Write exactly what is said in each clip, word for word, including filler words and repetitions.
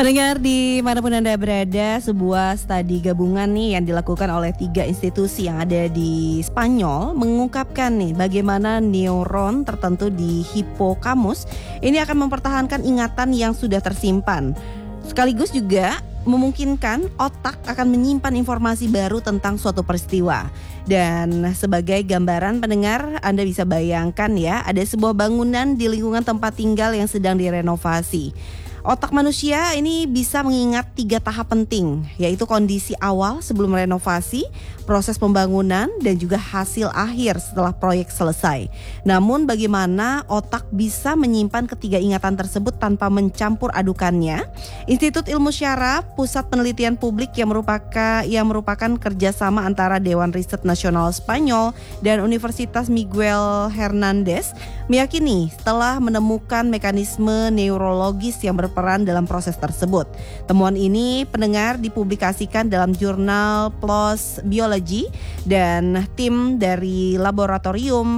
Pendengar dimanapun Anda berada, sebuah studi gabungan nih yang dilakukan oleh tiga institusi yang ada di Spanyol mengungkapkan nih bagaimana neuron tertentu di hipokampus ini akan mempertahankan ingatan yang sudah tersimpan. Sekaligus juga memungkinkan otak akan menyimpan informasi baru tentang suatu peristiwa. Dan sebagai gambaran pendengar, Anda bisa bayangkan ya, ada sebuah bangunan di lingkungan tempat tinggal yang sedang direnovasi. Otak manusia ini bisa mengingat tiga tahap penting, yaitu kondisi awal sebelum renovasi, proses pembangunan, dan juga hasil akhir setelah proyek selesai. Namun bagaimana otak bisa menyimpan ketiga ingatan tersebut tanpa mencampur adukannya? Institut Ilmu Syaraf, Pusat Penelitian Publik yang merupakan yang merupakan kerjasama antara Dewan Riset Nasional Spanyol dan Universitas Miguel Hernández meyakini setelah menemukan mekanisme neurologis yang berperan dalam proses tersebut. Temuan ini pendengar dipublikasikan dalam jurnal PLOS Biology dan tim dari Laboratorium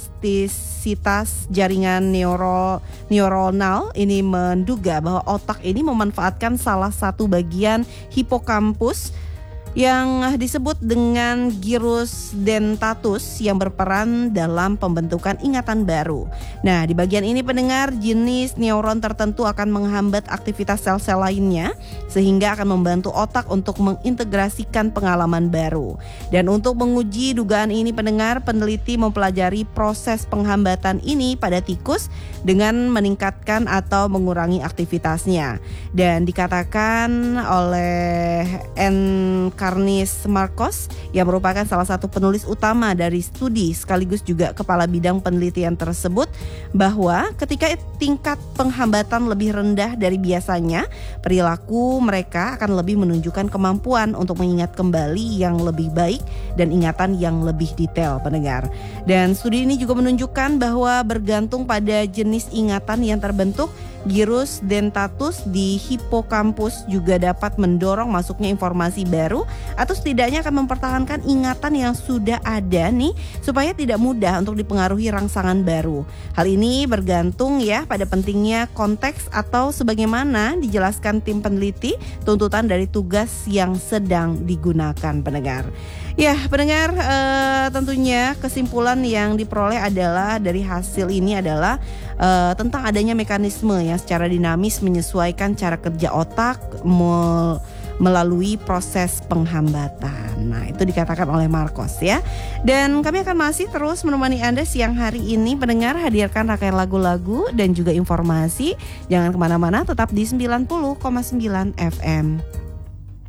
Plastisitas Jaringan Neuro, Neuronal ini menduga bahwa otak ini memanfaatkan salah satu bagian hipokampus yang disebut dengan gyrus dentatus yang berperan dalam pembentukan ingatan baru. Nah, di bagian ini pendengar, jenis neuron tertentu akan menghambat aktivitas sel-sel lainnya sehingga akan membantu otak untuk mengintegrasikan pengalaman baru. Dan untuk menguji dugaan ini pendengar, peneliti mempelajari proses penghambatan ini pada tikus dengan meningkatkan atau mengurangi aktivitasnya. Dan dikatakan oleh N. Carnis Marcos yang merupakan salah satu penulis utama dari studi sekaligus juga kepala bidang penelitian tersebut bahwa ketika tingkat penghambatan lebih rendah dari biasanya, perilaku mereka akan lebih menunjukkan kemampuan untuk mengingat kembali yang lebih baik dan ingatan yang lebih detail pendengar. Dan studi ini juga menunjukkan bahwa bergantung pada jenis ingatan yang terbentuk, gyrus dentatus di hipokampus juga dapat mendorong masuknya informasi baru atau setidaknya akan mempertahankan ingatan yang sudah ada nih supaya tidak mudah untuk dipengaruhi rangsangan baru. Hal ini bergantung ya pada pentingnya konteks atau sebagaimana dijelaskan tim peneliti tuntutan dari tugas yang sedang digunakan pendengar. Ya pendengar, eh, tentunya kesimpulan yang diperoleh adalah dari hasil ini adalah eh, tentang adanya mekanisme yang secara dinamis menyesuaikan cara kerja otak me- melalui proses penghambatan. Nah itu dikatakan oleh Marcos ya. Dan kami akan masih terus menemani Anda siang hari ini pendengar, hadirkan rangkaian lagu-lagu dan juga informasi. Jangan kemana-mana, tetap di sembilan puluh koma sembilan F M.